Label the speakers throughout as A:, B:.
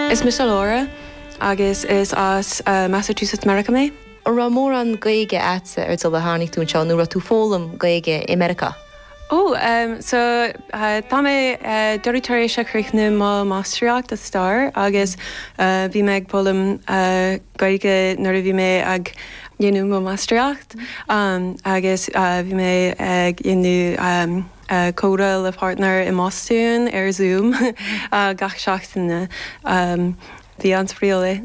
A: Is Michelle Laura, agus is as Massachusetts America mé.
B: Ra mór an gaige atsa dul a hánig tún seo nuair a tú fólam gaige America.
A: So tá mé deireadh se chríichnú má Maastricht a Star agus bhí me ag polam gaige nuair a bhí mé ag dhéanú má Maastricht agus bhí mé ag dhéanú córa le partner i Mostún ar Zoom gach seachtainna bhí an spríola.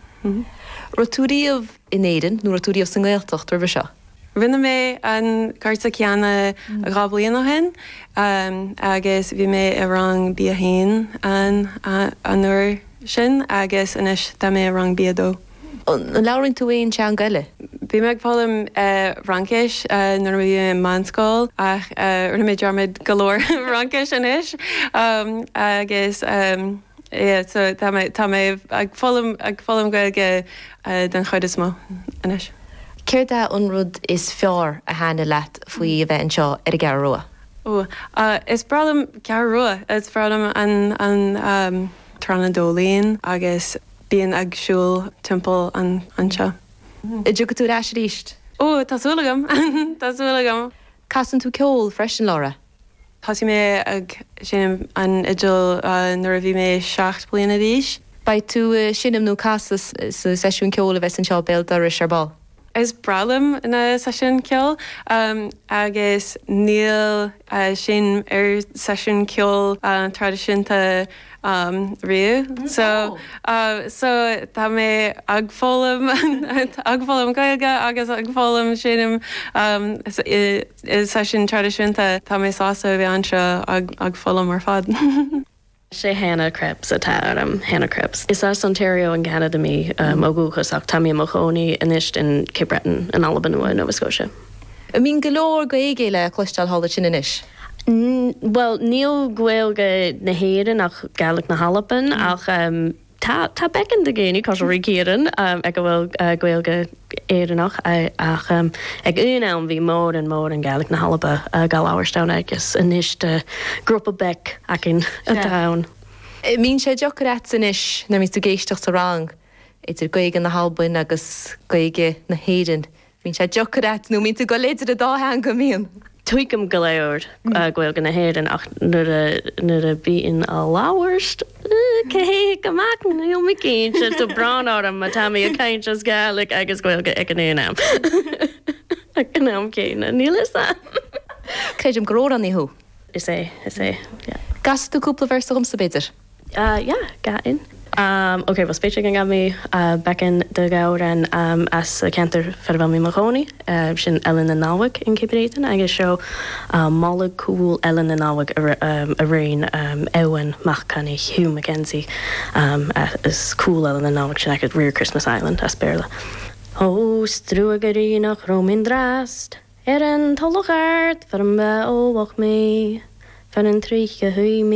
B: Rotúríomh in éidir nó rotúríomh san Gaeltacht ar bhí seo?
A: Rinne mé an carta ceanna a ghablaíonna hen agus bhí mé a rang bí a hain an nuair sin agus inis tá mé a rang bí a dó.
B: An leabhainn tú éon tean gaile?
A: Bhí me ag fálam Rancis nuair bhí manscáil ach rinne mé dearmid galóir Rancis inis agus so tá mé ag fálam gailge den chuid is mó inis.
B: Céir dá an rud is fearr a hána leat faoi a bheith anseo ar a gar rua?
A: Is bralam gar rua. Is bralam an Tranadolín agus bíon agsúil timpeall anseo.
B: I dú go tú ráis ríist?
A: Tásúlagam. Tásúlagam.
B: Casan tú ceol freisin Laura?
A: Tásí mé ag sin an idul nuair a bhí mé 7 bliana dhís.
B: Ba tú sinnam nó casas sa seisiún ceol a bheits anseo béal ar is arbal?
A: Is bralam na session ceol agus níl sin ar session ceol tradiisiúnta riú. So tá mé ag fólam gailge agus ag fólam sinnim is session tradiisiúnta tá mé sása bheith anseo ag fólam ar fad.
C: sé Hannah Crepes atá Hannah Crepes. Is as Ontario in Canada mí mógúchas ach tamí mochóní inist in Cape Breton in Albanua, Nova Scotia.
B: I mean galóir go éige le cloisteáil hála sin inis?
C: Well, níl ghailge na héireann ach gaelic na Halapan ach tá becin de géine cos ricéan ag go bhfuil ghailge éireannach ach ag únám bhí mór an gaelic na Halapa gal áhairstáin agus inis de grúpa bec acin a town.
B: Mín sé deochar san isis na mí tú géisteach sa rang idir gaige na Halbain agus gaige na héireann. Mín sé deochar nó mín tú go léidir a dáthe go míon.
C: Tuigem go léir ghailge na héireann ach nuair a bíon a láhairt cé go mac na mi céinte tú brán ám a tamí a caiint as gaelic agus ghailge ag an éanam. Ag an am céine, níl is that?
B: Creidim gorór an íthú?
C: Is é.
B: Gas tú cúpla versachum sa beidir?
C: Yeah, gain. Okay, was speech gan me back in the gauran as a cantor for me Mahoney, sin Ellen and Nawak in Cape Breton. I guess show molecule Ellen and Nawak a rain Ewan Machcani Hugh Mackenzie is cool Ellen and Nawak I could rear Christmas Island as Berla. Oh, struagari nach Romin drast. Eran tologard from o walk me. Van een trietje hui